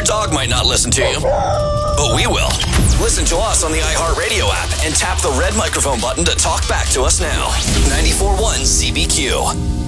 dog might not listen to you, but we will. Listen to us on the iHeartRadio app and tap the red microphone button to talk back to us now. 94.1 ZBQ.